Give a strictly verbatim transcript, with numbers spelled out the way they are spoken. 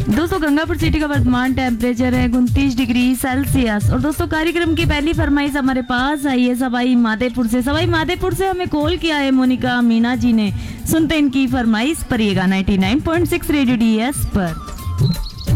दोस्तों गंगापुर सिटी का वर्तमान टेम्परेचर है उनतीस डिग्री सेल्सियस। और दोस्तों कार्यक्रम की पहली फरमाइश हमारे पास आई है सवाई माधेपुर से। सवाई माधेपुर से हमें कॉल किया है मोनिका मीना जी ने। सुनते इनकी फरमाइश पर ये गाना ninety nine point six radio D S पर।